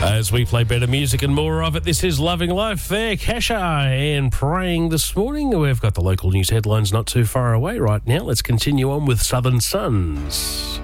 As we play better music and more of it, this is Loving Life there. Kesha and Praying this morning. We've got the local news headlines not too far away right now. Let's continue on with Southern Suns.